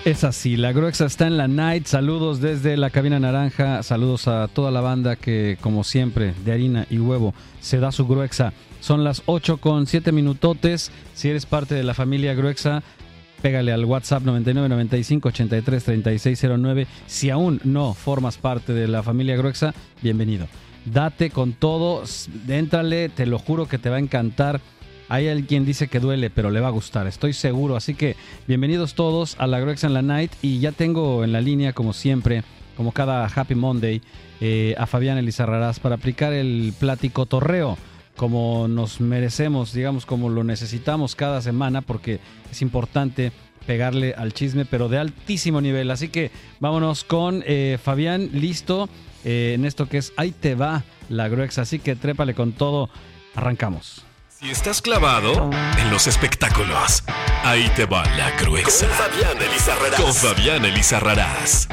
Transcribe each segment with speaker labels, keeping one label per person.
Speaker 1: Es así, la Gruexa está en la night. Saludos desde la cabina naranja. Saludos a toda la banda que, como siempre, de harina y huevo, se da su Gruexa. Son las 8:07 minutotes. Si eres parte de la familia Gruexa, pégale al WhatsApp 99 95 83 36 09. Si aún no formas parte de la familia Gruexa, bienvenido. Date con todo, éntrale, te lo juro que te va a encantar. Hay alguien dice que duele, pero le va a gustar, estoy seguro. Así que bienvenidos todos a la Gruexa en la Night. Y ya tengo en la línea, como siempre, como cada Happy Monday, a Fabián Elizarrarás para aplicar el platicotorreo como nos merecemos, digamos, como lo necesitamos cada semana, porque es importante pegarle al chisme, pero de altísimo nivel. Así que vámonos con Fabián, listo, en esto que es Ahí te va la Gruexa. Así que trépale con todo, arrancamos.
Speaker 2: Si estás clavado en los espectáculos, ahí te va la Gruexa. Con Fabián Elizarrarás.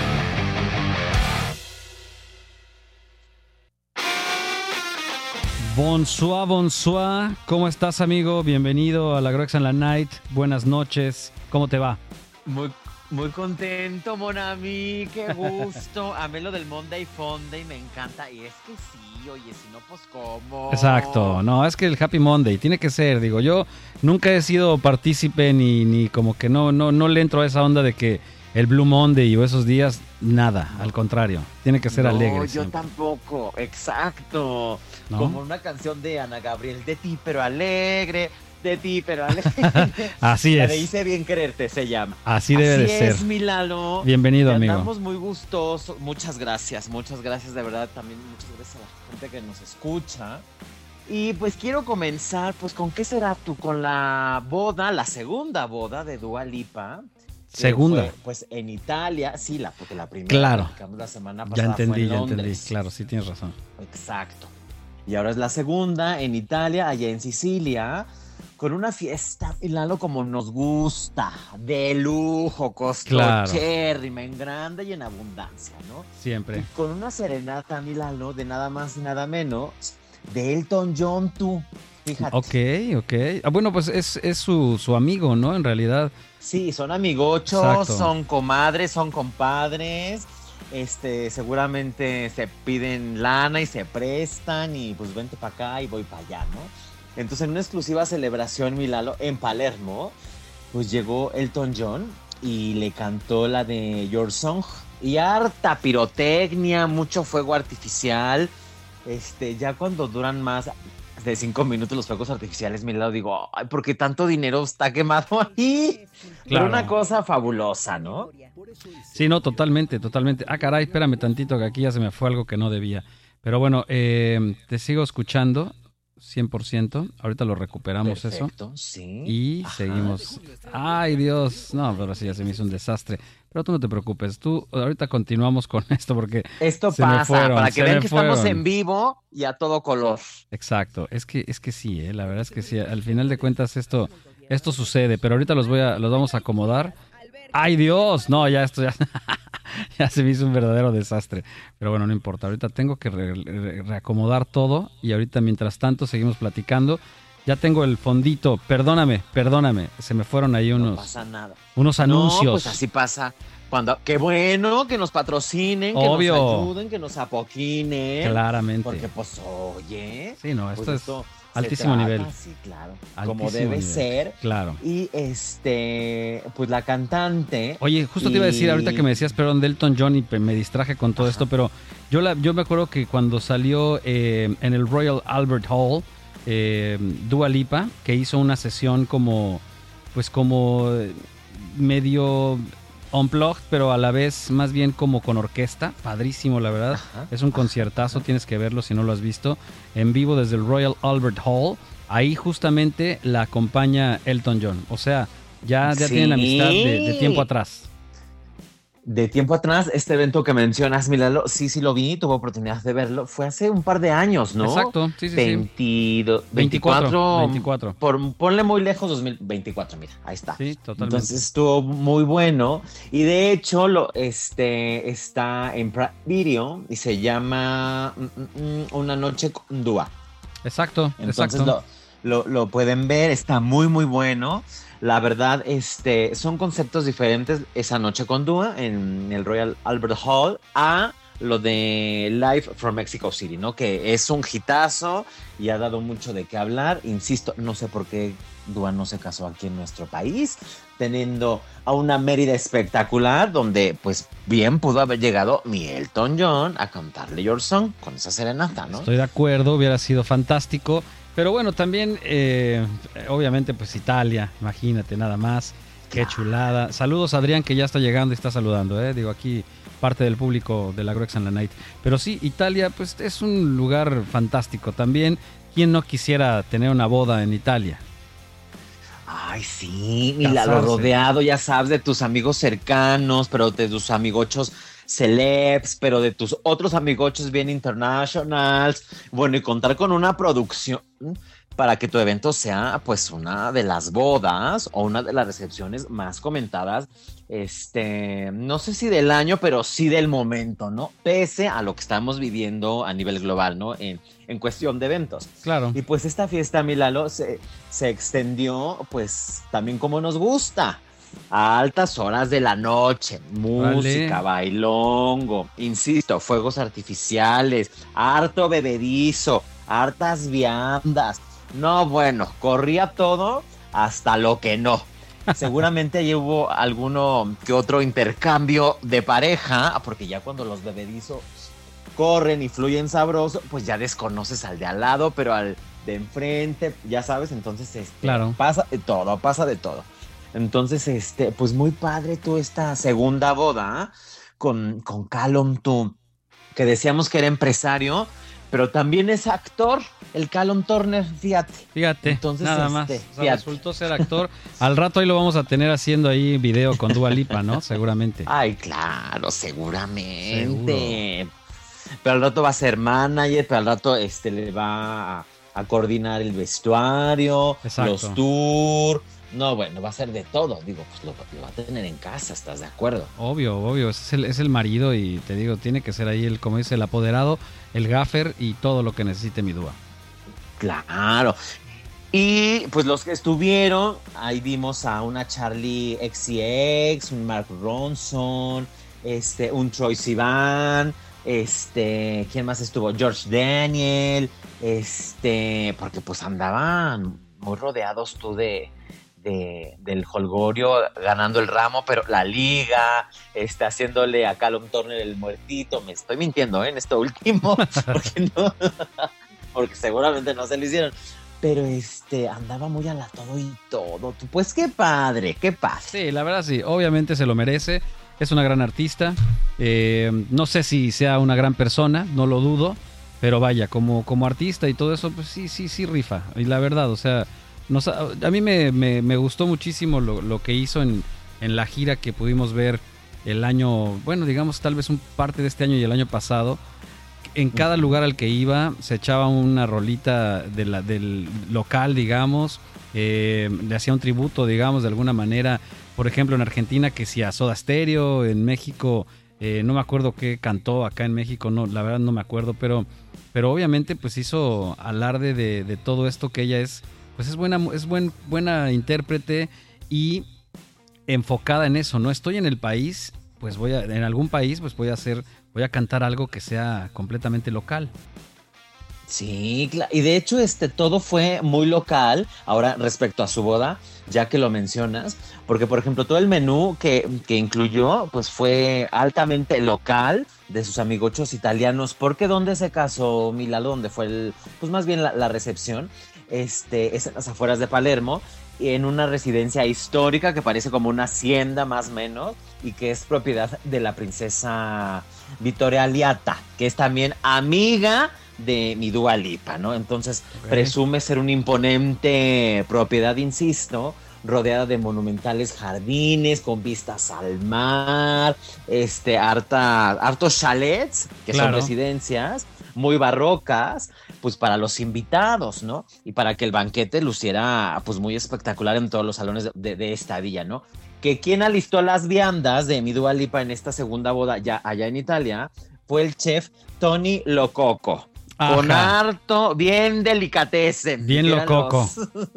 Speaker 1: Bonsoir, bonsoir. ¿Cómo estás, amigo? Bienvenido a la Gruexa en la Night. Buenas noches. ¿Cómo te va?
Speaker 3: Muy contento, mon ami, qué gusto. Amé lo del Monday Funday, me encanta. Y es que sí, oye, si no, pues ¿cómo?
Speaker 1: Exacto, no, es que el Happy Monday tiene que ser, digo, yo nunca he sido partícipe ni como que no le entro a esa onda de que el Blue Monday o esos días, nada, al contrario, tiene que ser alegre.
Speaker 3: No, yo
Speaker 1: siempre.
Speaker 3: tampoco, exacto.
Speaker 1: ¿No?
Speaker 3: Como una canción de Ana Gabriel, de ti pero alegre. De ti, pero alegre.
Speaker 1: Así
Speaker 3: La
Speaker 1: es.
Speaker 3: de Hice bien quererte se llama.
Speaker 1: Así debe de ser.
Speaker 3: Así es, mi Lalo.
Speaker 1: Bienvenido, amigo.
Speaker 3: Estamos muy gustosos. Muchas gracias de verdad. También muchas gracias a la gente que nos escucha. Y pues quiero comenzar, pues, ¿con qué será tú? Con la boda, la segunda boda de Dua Lipa.
Speaker 1: Segunda.
Speaker 3: Fue, pues en Italia, sí, porque la primera.
Speaker 1: Claro.
Speaker 3: La semana pasada
Speaker 1: Ya
Speaker 3: fue en
Speaker 1: entendí.
Speaker 3: Londres.
Speaker 1: Claro, sí tienes razón.
Speaker 3: Exacto. Y ahora es la segunda en Italia, allá en Sicilia, con una fiesta, Lalo, como nos gusta, de lujo, costosérrima, en grande y en abundancia, ¿no?
Speaker 1: Siempre.
Speaker 3: Y con una serenata, Lalo, de nada más y nada menos, de Elton John, tú, fíjate.
Speaker 1: Ok. Bueno, pues es su amigo, ¿no? En realidad.
Speaker 3: Sí, son amigochos,
Speaker 1: Exacto.
Speaker 3: son comadres, son compadres. Seguramente se piden lana y se prestan y pues vente para acá y voy para allá, ¿no? Entonces en una exclusiva celebración, Milalo, en Palermo, pues llegó Elton John y le cantó la de Your Song y harta pirotecnia, mucho fuego artificial. Ya cuando duran más de 5 minutos los fuegos artificiales, Milalo, digo, ay, ¿por qué tanto dinero está quemado ahí?
Speaker 1: Claro.
Speaker 3: Pero una cosa fabulosa, ¿no?
Speaker 1: Sí, no, totalmente. Ah, caray, espérame tantito que aquí ya se me fue algo que no debía. Pero bueno, te sigo escuchando 100%. Ahorita lo recuperamos.
Speaker 3: Perfecto,
Speaker 1: eso.
Speaker 3: Sí.
Speaker 1: Y
Speaker 3: Ajá.
Speaker 1: seguimos. Ay, Dios. No, pero sí, ya se me hizo un desastre. Pero tú no te preocupes. Tú ahorita continuamos con esto porque
Speaker 3: Esto
Speaker 1: se me
Speaker 3: pasa,
Speaker 1: fueron,
Speaker 3: para que
Speaker 1: se
Speaker 3: vean
Speaker 1: me
Speaker 3: que estamos
Speaker 1: fueron.
Speaker 3: en vivo y a todo color.
Speaker 1: Exacto. Es que sí, la verdad es que sí. Al final de cuentas esto sucede. Pero ahorita los vamos a acomodar. ¡Ay, Dios! No, ya esto ya, ya se me hizo un verdadero desastre. Pero bueno, no importa. Ahorita tengo que reacomodar todo. Y ahorita, mientras tanto, seguimos platicando. Ya tengo el fondito. Perdóname. Se me fueron ahí
Speaker 3: No pasa nada.
Speaker 1: unos anuncios.
Speaker 3: No, pues así pasa. Qué bueno que nos patrocinen,
Speaker 1: Obvio.
Speaker 3: que nos ayuden, que nos apoquinen.
Speaker 1: Claramente.
Speaker 3: Porque, pues, oye.
Speaker 1: Sí, no,
Speaker 3: pues
Speaker 1: esto es altísimo nivel.
Speaker 3: Sí, claro.
Speaker 1: Altísimo
Speaker 3: como debe
Speaker 1: nivel.
Speaker 3: ser.
Speaker 1: Claro.
Speaker 3: Y pues la cantante.
Speaker 1: Oye, justo te iba a decir, ahorita que me decías, perdón, de Elton John y me distraje con todo esto, pero yo me acuerdo que cuando salió en el Royal Albert Hall, Dua Lipa, que hizo una sesión como medio unplugged, pero a la vez más bien como con orquesta, padrísimo la verdad. Es un conciertazo, tienes que verlo si no lo has visto, en vivo desde el Royal Albert Hall. Ahí justamente la acompaña Elton John, o sea, ya
Speaker 3: Sí.
Speaker 1: tienen amistad de tiempo atrás.
Speaker 3: De tiempo atrás, este evento que mencionas, Milalo, sí lo vi, tuve oportunidad de verlo. Fue hace un par de años, ¿no?
Speaker 1: Exacto, sí. 24.
Speaker 3: Ponle muy lejos, 2024, mira, ahí está.
Speaker 1: Sí, totalmente.
Speaker 3: Entonces estuvo muy bueno. Y de hecho, está en Prime Video y se llama Una noche con Dua.
Speaker 1: Exacto,
Speaker 3: Entonces
Speaker 1: exacto.
Speaker 3: lo pueden ver, está muy, muy bueno. La verdad, son conceptos diferentes esa noche con Dua en el Royal Albert Hall a lo de Live from Mexico City, ¿no? Que es un hitazo y ha dado mucho de qué hablar. Insisto, no sé por qué Dua no se casó aquí en nuestro país, teniendo a una Mérida espectacular, donde pues bien pudo haber llegado mi Elton John a cantarle Your Song con esa serenata, ¿no?
Speaker 1: Estoy de acuerdo, hubiera sido fantástico. Pero bueno, también, obviamente, pues Italia, imagínate nada más. Qué chulada. Saludos a Adrián, que ya está llegando y está saludando, Digo, aquí parte del público de la Gruexa en la Night. Pero sí, Italia, pues es un lugar fantástico también. ¿Quién no quisiera tener una boda en Italia?
Speaker 3: Ay, sí, mira, lo rodeado, ya sabes, de tus amigos cercanos, pero de tus amigochos celebs, pero de tus otros amigochos bien internationals. Bueno, y contar con una producción para que tu evento sea pues una de las bodas o una de las recepciones más comentadas, no sé si del año, pero sí del momento, ¿no? Pese a lo que estamos viviendo a nivel global, ¿no? En cuestión de eventos.
Speaker 1: Claro.
Speaker 3: Y pues esta fiesta, mi Lalo, se extendió pues también como nos gusta, a altas horas de la noche, música, bailongo, insisto, fuegos artificiales, harto bebedizo, hartas viandas. No, bueno, corría todo hasta lo que no. Seguramente ahí hubo alguno que otro intercambio de pareja, porque ya cuando los bebedizos corren y fluyen sabroso, pues ya desconoces al de al lado, pero al de enfrente, ya sabes, entonces
Speaker 1: claro,
Speaker 3: pasa de todo. Entonces, pues muy padre tú esta segunda boda con Callum Turner, que decíamos que era empresario, pero también es actor, el Callum Turner, fíjate.
Speaker 1: Entonces, nada más, o sea, resultó ser actor. Al rato ahí lo vamos a tener haciendo ahí video con Dua Lipa, ¿no? Seguramente.
Speaker 3: Ay, claro, seguramente. Seguro. Pero al rato va a ser manager, pero al rato le va a coordinar el vestuario, exacto, los tours. No, bueno, va a ser de todo. Digo, pues lo va a tener en casa, ¿estás de acuerdo?
Speaker 1: Obvio. Es el marido y te digo, tiene que ser ahí el, como dice, el apoderado, el gaffer y todo lo que necesite mi Dua.
Speaker 3: Claro. Y pues los que estuvieron, ahí vimos a una Charlie XCX, un Mark Ronson, un Troye Sivan, ¿quién más estuvo? George Daniel, porque pues andaban muy rodeados tú del holgorio ganando el ramo, pero la liga, haciéndole a Callum Turner el muertito. Me estoy mintiendo, en esto último, porque no, porque seguramente no se lo hicieron. Pero andaba muy a la todo y todo. Pues qué padre.
Speaker 1: Sí, la verdad sí, obviamente se lo merece. Es una gran artista. No sé si sea una gran persona, no lo dudo. Pero vaya, como artista y todo eso, pues sí rifa. Y la verdad, o sea, a mí me gustó muchísimo lo que hizo en la gira que pudimos ver el año, bueno, digamos tal vez un parte de este año y el año pasado. En cada lugar al que iba se echaba una rolita del local, digamos, le hacía un tributo, digamos, de alguna manera. Por ejemplo, en Argentina, que si a Soda Stereo, en México, no me acuerdo qué cantó acá en México, no, la verdad no me acuerdo, pero obviamente pues hizo alarde de todo esto, que ella es buena intérprete y enfocada en eso, ¿no? Estoy en el país, pues en algún país, pues voy a cantar algo que sea completamente local.
Speaker 3: Sí, y de hecho todo fue muy local. Ahora, respecto a su boda, ya que lo mencionas, porque por ejemplo todo el menú que incluyó pues fue altamente local, de sus amigochos italianos, porque ¿dónde se casó Milalo? ¿Dónde fue pues más bien la recepción? Es en las afueras de Palermo, en una residencia histórica que parece como una hacienda más o menos, y que es propiedad de la princesa Vittoria Aliata, que es también amiga de mi Dua Lipa, ¿no? Entonces presume ser una imponente propiedad, insisto, rodeada de monumentales jardines, con vistas al mar, hartos chalets, que son residencias muy barrocas, pues para los invitados, ¿no? Y para que el banquete luciera pues muy espectacular en todos los salones de esta villa, ¿no? Que quien alistó las viandas de mi Dua Lipa en esta segunda boda ya allá en Italia fue el chef Tony Lococo. con harto, bien delicatessen.
Speaker 1: Bien lococo.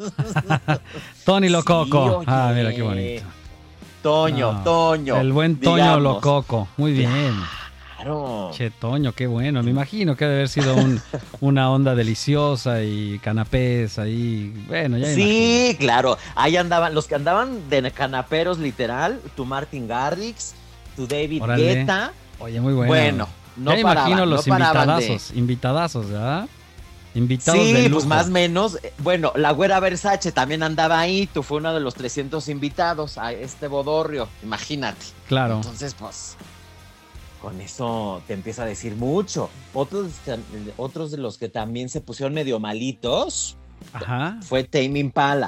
Speaker 1: Tony Lococo.
Speaker 3: Sí,
Speaker 1: Mira qué bonito.
Speaker 3: Toño.
Speaker 1: El buen Toño
Speaker 3: digamos.
Speaker 1: Lococo. Muy bien.
Speaker 3: Claro.
Speaker 1: Che, Toño, qué bueno. Me imagino que debe haber sido una onda deliciosa y canapés ahí. Bueno, ya
Speaker 3: Sí, claro. Ahí andaban, los que andaban de canaperos literal, tu Martin Garrix, tu David
Speaker 1: Órale.
Speaker 3: Guetta.
Speaker 1: Oye, muy bueno.
Speaker 3: Bueno, no
Speaker 1: ya me
Speaker 3: paraban,
Speaker 1: imagino los
Speaker 3: no paraban
Speaker 1: invitadazos, ¿verdad? Invitados
Speaker 3: Sí,
Speaker 1: de lujo.
Speaker 3: pues más o menos. Bueno, la güera Versace también andaba ahí. Tú fue uno de los 300 invitados a este bodorrio. Imagínate.
Speaker 1: Claro.
Speaker 3: Entonces, pues, con eso te empieza a decir mucho. Otros de los que también se pusieron medio malitos
Speaker 1: Ajá.
Speaker 3: fue Tame Impala.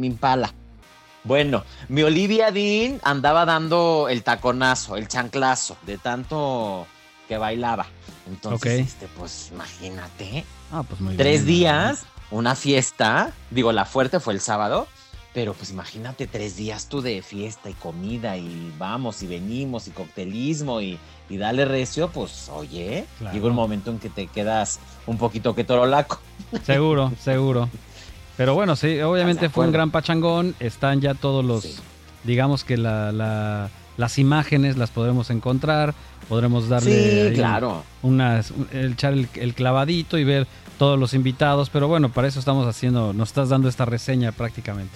Speaker 3: Bueno, mi Olivia Dean andaba dando el taconazo, el chanclazo, de tanto que bailaba. Entonces, pues imagínate.
Speaker 1: Pues muy
Speaker 3: 3
Speaker 1: bien.
Speaker 3: días, una fiesta. Digo, la fuerte fue el sábado. Pero pues imagínate 3 días tú de fiesta y comida y vamos y venimos y coctelismo y dale recio, pues oye,
Speaker 1: Claro.
Speaker 3: llega un momento en que te quedas un poquito que torolaco.
Speaker 1: Seguro. Pero bueno, sí, obviamente fue un gran pachangón. Están ya todos los, digamos que las imágenes las podremos encontrar. Podremos darle ahí
Speaker 3: claro.
Speaker 1: echar el clavadito y ver todos los invitados. Pero bueno, para eso nos estás dando esta reseña prácticamente.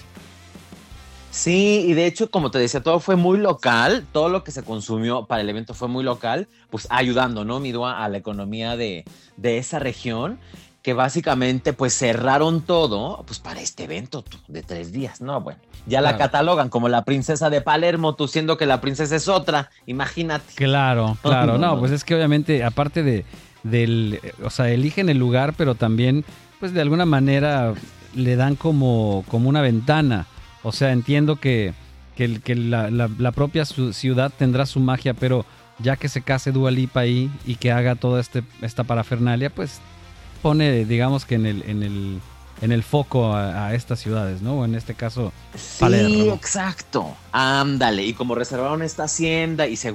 Speaker 3: Sí, y de hecho, como te decía, todo fue muy local, todo lo que se consumió para el evento fue muy local, pues ayudando, ¿no, mi Dua, a la economía de esa región, que básicamente pues cerraron todo pues para este evento de 3 días, ¿no? Bueno, ya la catalogan como la princesa de Palermo, tú siendo que la princesa es otra, imagínate.
Speaker 1: Claro, no, pues es que obviamente, aparte o sea, eligen el lugar, pero también, pues de alguna manera le dan como una ventana. O sea, entiendo que la propia ciudad tendrá su magia, pero ya que se case Dua Lipa ahí y que haga toda esta parafernalia, pues pone, digamos que en el foco a estas ciudades, ¿no? O en este caso, Palermo.
Speaker 3: Sí, exacto. Ándale. Y como reservaron esta hacienda y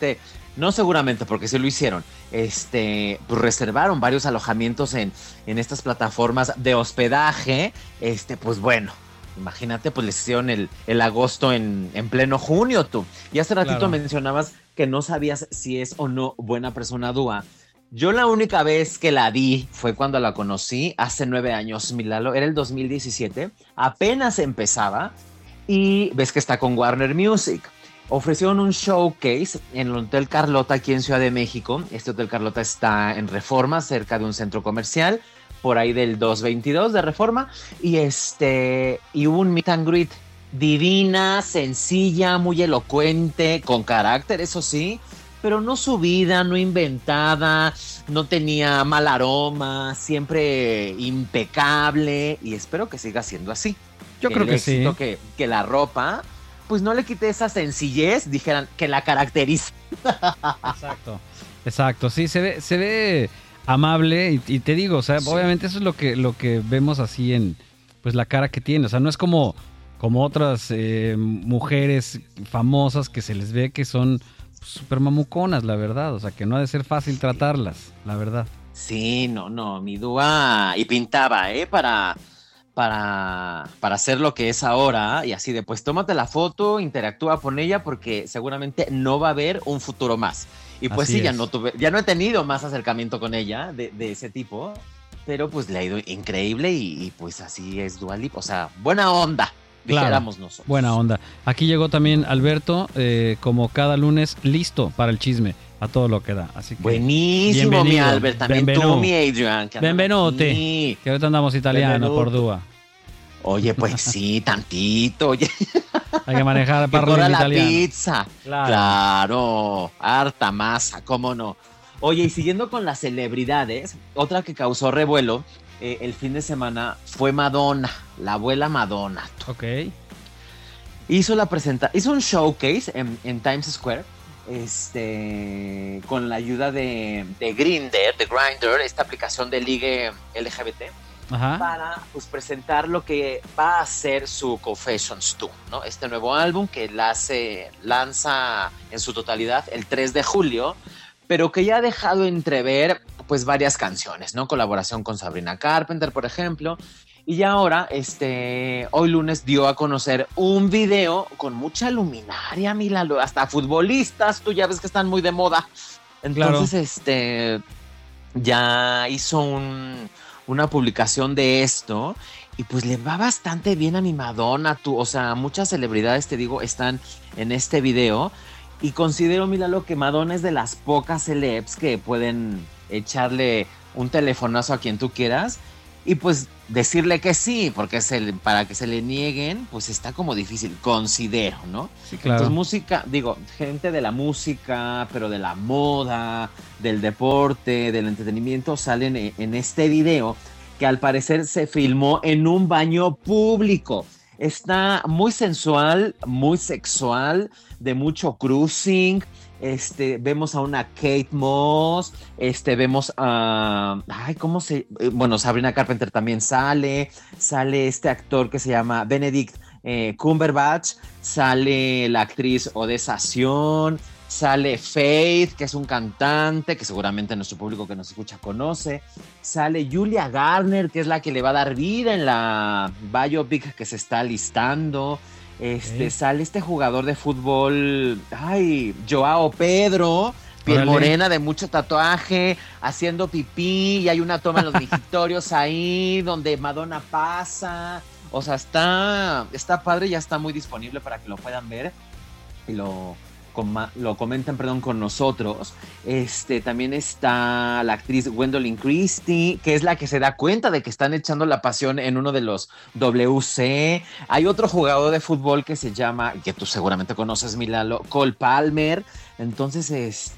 Speaker 3: porque sí lo hicieron, pues reservaron varios alojamientos en estas plataformas de hospedaje, pues bueno. Imagínate, pues les hicieron el agosto en pleno junio, tú. Y hace ratito mencionabas que no sabías si es o no buena persona Dua. Yo la única vez que la vi fue cuando la conocí, hace 9 años, Milalo, era el 2017, apenas empezaba, y ves que está con Warner Music. Ofrecieron un showcase en el Hotel Carlota aquí en Ciudad de México. Este Hotel Carlota está en Reforma, cerca de un centro comercial, por ahí del 222 de Reforma, y hubo un meet and greet. Divina, sencilla, muy elocuente, con carácter, eso sí, pero no subida, no inventada, no tenía mal aroma, siempre impecable, y espero que siga siendo así.
Speaker 1: Yo creo que sí.
Speaker 3: Que la ropa, pues no le quite esa sencillez, dijeran, que la caracteriza.
Speaker 1: Exacto, sí, se ve amable y te digo, o sea, obviamente eso es lo que vemos así en pues la cara que tiene, o sea, no es como otras mujeres famosas que se les ve que son súper mamuconas, la verdad, o sea, que no ha de ser fácil tratarlas, la verdad.
Speaker 3: Sí, no, mi Dua, y pintaba, para hacer lo que es ahora, y así de, pues tómate la foto, interactúa con ella, porque seguramente no va a haber un futuro más. Y pues
Speaker 1: así
Speaker 3: sí,
Speaker 1: es.
Speaker 3: ya no he tenido más acercamiento con ella de ese tipo, pero pues le ha ido increíble y pues así es Dua Lipa, o sea, buena onda, dijéramos nosotros.
Speaker 1: Buena onda. Aquí llegó también Alberto, como cada lunes, listo para el chisme, a todo lo que da. Así que
Speaker 3: buenísimo, mi Albert, también tú, mi Adrian.
Speaker 1: Benvenuti, que ahorita andamos italiano por Dua.
Speaker 3: Oye, pues sí, tantito, oye.
Speaker 1: Hay que manejar para
Speaker 3: la
Speaker 1: italiano.
Speaker 3: Pizza. Claro, harta masa, cómo no. Oye, y siguiendo con las celebridades, otra que causó revuelo el fin de semana fue Madonna, la abuela Madonna.
Speaker 1: Ok.
Speaker 3: Hizo un showcase en Times Square, con la ayuda de Grindr, esta aplicación de ligue LGBT.
Speaker 1: Ajá.
Speaker 3: Para pues presentar lo que va a ser su Confessions 2, ¿no? Este nuevo álbum que lanza en su totalidad el 3 de julio, pero que ya ha dejado entrever pues varias canciones, ¿no? Colaboración con Sabrina Carpenter, por ejemplo. Y ahora, hoy lunes dio a conocer un video con mucha luminaria, Mila, hasta futbolistas, tú ya ves que están muy de moda. Entonces, claro. Ya hizo una publicación de esto y pues le va bastante bien a mi Madonna, o sea, muchas celebridades, te digo, están en este video y considero, Mila, que Madonna es de las pocas celebs que pueden echarle un telefonazo a quien tú quieras y pues decirle que sí, porque para que se le nieguen, pues está como difícil, considero, ¿no?
Speaker 1: Sí, claro.
Speaker 3: Entonces música, gente de la música, pero de la moda, del deporte, del entretenimiento, salen en este video que al parecer se filmó en un baño público. Está muy sensual, muy sexual, de mucho cruising. Vemos a una Kate Moss, vemos a, Sabrina Carpenter también sale este actor que se llama Benedict Cumberbatch, sale la actriz Odessa Sion, sale Faith, que es un cantante que seguramente nuestro público que nos escucha conoce, sale Julia Garner, que es la que le va a dar vida en la biopic que se está listando. Sale este jugador de fútbol, Joao Pedro, piel morena de mucho tatuaje, haciendo pipí, y hay una toma en los mijitorios ahí donde Madonna pasa. O sea, está padre, ya está muy disponible para que lo puedan ver y lo comenten, con nosotros. También está la actriz Gwendolyn Christie, que es la que se da cuenta de que están echando la pasión en uno de los WC. Hay otro jugador de fútbol que se llama, que tú seguramente conoces, Milalo, Cole Palmer. Entonces,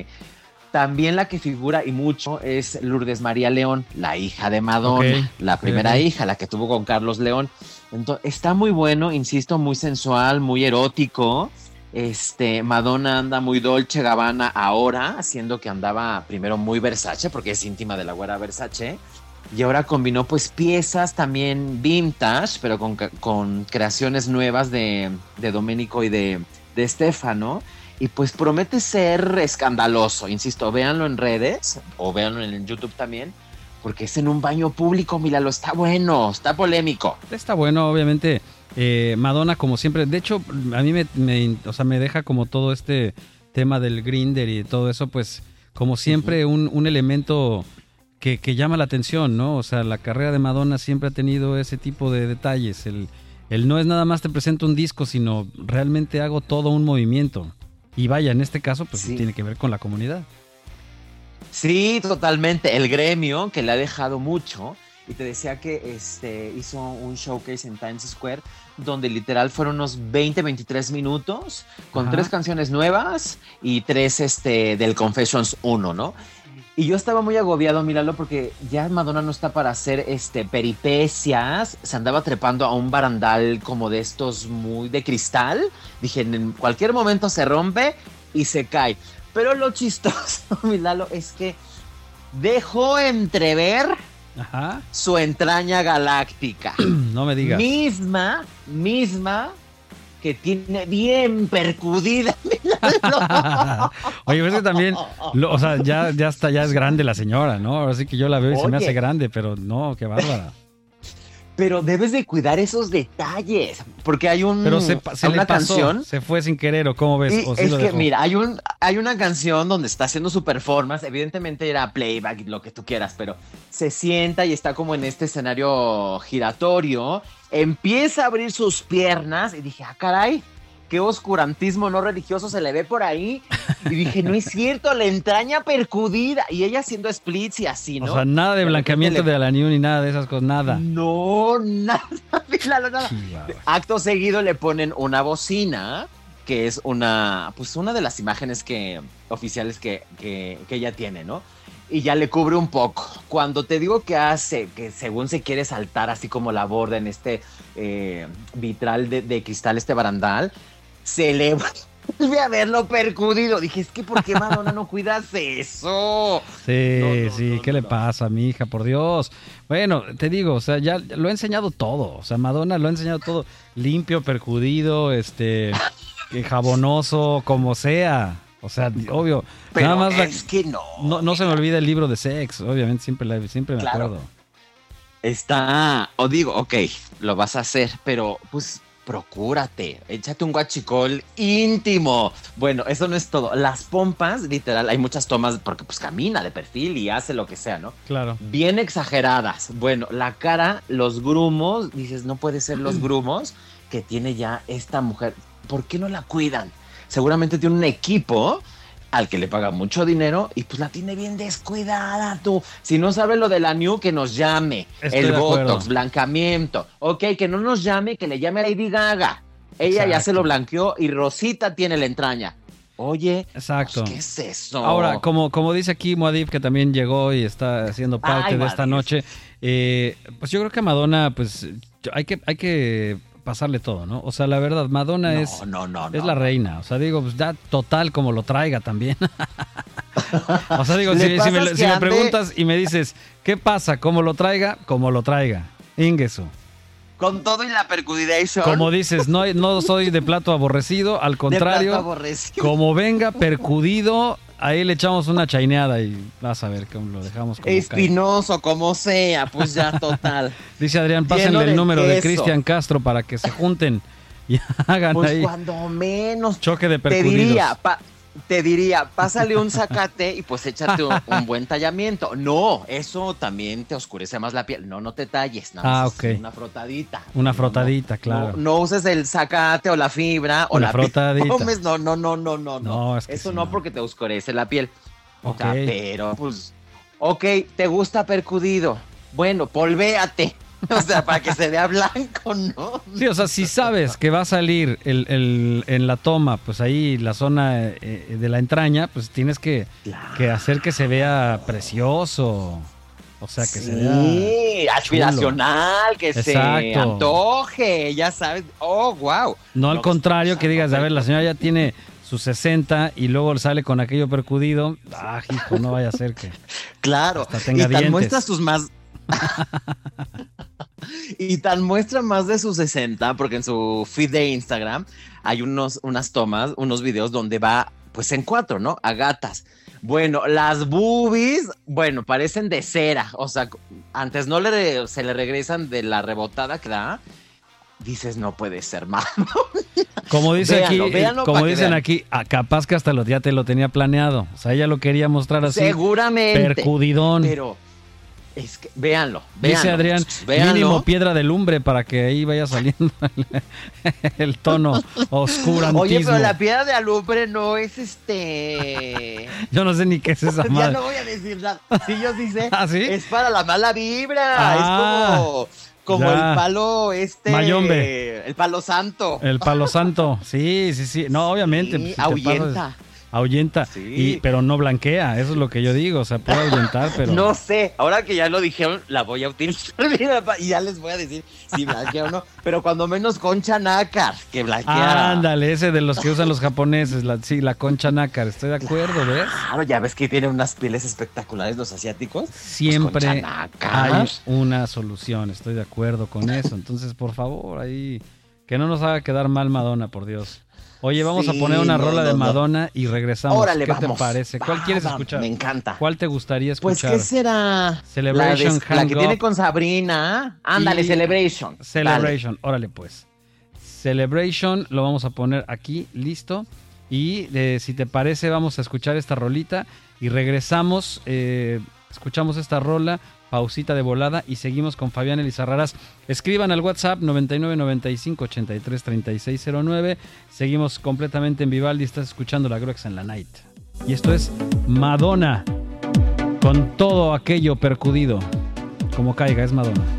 Speaker 3: también la que figura y mucho es Lourdes María León, la hija de Madonna, la primera hija, la que tuvo con Carlos León. Entonces, está muy bueno, insisto, muy sensual, muy erótico. Madonna anda muy Dolce Gabbana ahora, haciendo que andaba primero muy Versace, porque es íntima de la güera Versace, y ahora combinó pues piezas también vintage, pero con creaciones nuevas de Domenico y de Stefano, y pues promete ser escandaloso, insisto, véanlo en redes, o véanlo en YouTube también, porque es en un baño público, míralo, está bueno, está polémico.
Speaker 1: Está bueno, obviamente. Madonna, como siempre, de hecho, a mí me deja como todo este tema del Grindr y todo eso, pues, como siempre, un elemento que llama la atención, ¿no? O sea, la carrera de Madonna siempre ha tenido ese tipo de detalles. El no es nada más te presento un disco, sino realmente hago todo un movimiento. Y vaya, en este caso, pues, tiene que ver con la comunidad.
Speaker 3: Sí, totalmente. El gremio, que le ha dejado mucho. Y te decía que hizo un showcase en Times Square donde literal fueron unos 23 minutos con 3 canciones nuevas y 3 del Confessions 1, ¿no? Y yo estaba muy agobiado, míralo, porque ya Madonna no está para hacer peripecias. Se andaba trepando a un barandal como de estos muy de cristal. Dije, en cualquier momento se rompe y se cae. Pero lo chistoso, Milalo, es que dejó entrever su entraña galáctica.
Speaker 1: No me digas.
Speaker 3: Misma que tiene bien percudida.
Speaker 1: Oye, pues que también, o sea, ya es grande la señora, ¿no? Ahora sí que yo la veo y se me hace grande, pero no, qué bárbara.
Speaker 3: Pero debes de cuidar esos detalles, porque hay
Speaker 1: pero se una canción. ¿Se fue sin querer o cómo ves?
Speaker 3: ¿O sí es que, mira, hay una canción donde está haciendo su performance, evidentemente era playback, lo que tú quieras, pero se sienta y está como en este escenario giratorio, empieza a abrir sus piernas y dije, caray, qué oscurantismo no religioso se le ve por ahí. Y dije, no es cierto, la entraña percudida. Y ella haciendo splits y así, ¿no?
Speaker 1: O sea, nada de blanqueamiento de la New ni nada de esas cosas, nada.
Speaker 3: No, nada. Acto seguido le ponen una bocina, que es una de las imágenes oficiales que ella tiene, ¿no? Y ya le cubre un poco. Cuando te digo que que según se quiere saltar así como la borda en vitral de cristal, barandal, se le vuelve a verlo percudido. Dije, es que ¿por qué Madonna no cuidas eso?
Speaker 1: Sí, ¿qué le pasa a mi hija? Por Dios. Bueno, te digo, o sea, ya lo ha enseñado todo. O sea, Madonna lo ha enseñado todo. Limpio, percudido, jabonoso, como sea. O sea, obvio.
Speaker 3: Pero
Speaker 1: nada más
Speaker 3: es que
Speaker 1: no se me olvida el libro de Sex, obviamente, siempre me acuerdo.
Speaker 3: Ok, lo vas a hacer, pero pues procúrate, échate un guachicol íntimo. Bueno, eso no es todo. Las pompas, literal, hay muchas tomas porque pues camina de perfil y hace lo que sea, ¿no?
Speaker 1: Claro.
Speaker 3: Bien exageradas. Bueno, la cara, los grumos, dices, no puede ser los grumos que tiene ya esta mujer. ¿Por qué no la cuidan? Seguramente tiene un equipo al que le paga mucho dinero y pues la tiene bien descuidada tú. Si no sabe lo de la New, que nos llame. El Botox, blancamiento. Ok, que no nos llame, que le llame a Lady Gaga. Ella ya se lo blanqueó y Rosita tiene la entraña. Oye,
Speaker 1: exacto.
Speaker 3: Pues, ¿qué es eso?
Speaker 1: Ahora, como dice aquí Muad'Dib, que también llegó y está siendo parte de esta noche, pues yo creo que Madonna, pues hay que pasarle todo, ¿no? O sea, la verdad, Madonna es la reina. O sea, digo, pues da total como lo traiga también. O sea, digo, si me preguntas y me dices, ¿qué pasa? ¿Cómo lo traiga? Como lo traiga. Ingesu.
Speaker 3: Con todo y la percudidation.
Speaker 1: Como dices, no soy de plato aborrecido, al contrario, como venga percudido, ahí le echamos una chaineada y vas a ver cómo lo dejamos como
Speaker 3: espinoso, cae. Como sea, pues ya total.
Speaker 1: Dice Adrián, pásenle el número de Cristian Castro para que se junten y hagan
Speaker 3: pues
Speaker 1: ahí.
Speaker 3: Pues cuando menos.
Speaker 1: Choque de percudidos.
Speaker 3: Te diría, pásale un zacate y pues échate un buen tallamiento. No, eso también te oscurece más la piel. No te talles, nada más una frotadita.
Speaker 1: Una frotadita, claro.
Speaker 3: No uses el zacate o la fibra o la
Speaker 1: frotadita.
Speaker 3: No.
Speaker 1: No, es que
Speaker 3: eso no, porque te oscurece la piel.
Speaker 1: Ok.
Speaker 3: O sea, pero pues, ok, ¿te gusta percudido? Bueno, polvéate. O sea, para que se vea blanco, ¿no?
Speaker 1: Sí, o sea, si sabes que va a salir en la toma, pues ahí la zona de la entraña, pues tienes que hacer que se vea precioso. O sea, que se vea...
Speaker 3: Sí, aspiracional, que se antoje, ya sabes. Oh, wow.
Speaker 1: No al contrario, que digas, a ver, la señora ya tiene sus 60 y luego sale con aquello percudido. Ah, hijo, no vaya a ser que...
Speaker 3: Claro,
Speaker 1: hasta tenga
Speaker 3: y
Speaker 1: dientes.
Speaker 3: Muestra sus más... Y tan muestra más de sus 60, porque en su feed de Instagram hay unas tomas, unos videos donde va pues en 4, ¿no? A gatas. Bueno, las boobies, bueno, parecen de cera. O sea, antes se le regresan de la rebotada que da. Dices, no puede ser malo.
Speaker 1: Como dice
Speaker 3: véanlo
Speaker 1: como dicen aquí, capaz que hasta ya te lo tenía planeado. O sea, ella lo quería mostrar así.
Speaker 3: Seguramente.
Speaker 1: Percudidón.
Speaker 3: Pero es que, véanlo.
Speaker 1: Dice Adrián, mínimo piedra de lumbre para que ahí vaya saliendo el tono oscurantismo.
Speaker 3: Oye, pero la piedra de alumbre no es
Speaker 1: Yo no sé ni qué es esa madre.
Speaker 3: Ya no voy a decir nada. Si yo sí sé,
Speaker 1: ¿Ah, sí?
Speaker 3: Es para la mala vibra. Es como el palo
Speaker 1: Mayombe.
Speaker 3: El palo santo.
Speaker 1: El palo santo. Sí. No, obviamente.
Speaker 3: Sí,
Speaker 1: pues, ahuyenta,
Speaker 3: sí.
Speaker 1: Pero no blanquea, eso es lo que yo digo, o sea, puede ahuyentar, pero...
Speaker 3: No sé, ahora que ya lo dijeron, la voy a utilizar y ya les voy a decir si blanquea o no, pero cuando menos concha nácar, que blanquea.
Speaker 1: Ándale, ese de los que usan los japoneses, la concha nácar, estoy de acuerdo, ¿ves?
Speaker 3: Claro, ya ves que tienen unas pieles espectaculares los asiáticos.
Speaker 1: Siempre hay una solución, estoy de acuerdo con eso, entonces por favor, ahí, que no nos haga quedar mal Madonna, por Dios. Oye, vamos a poner una rola de Madonna y regresamos.
Speaker 3: Órale,
Speaker 1: ¿Qué
Speaker 3: vamos.
Speaker 1: te parece? ¿Cuál quieres escuchar?
Speaker 3: Me encanta.
Speaker 1: ¿Cuál te gustaría escuchar?
Speaker 3: Pues, ¿qué será?
Speaker 1: Celebration,
Speaker 3: la que tiene con Sabrina. Ándale, Celebration.
Speaker 1: Celebration, órale pues. Celebration, lo vamos a poner aquí, listo. Y si te parece, vamos a escuchar esta rolita y regresamos. Escuchamos esta rola, pausita de volada y seguimos con Fabián Elizarrarás. Escriban al WhatsApp 9995-833609. Seguimos completamente en Vivaldi. Estás escuchando La Gruexa en la Night. Y esto es Madonna con todo aquello percudido. Como caiga, es Madonna.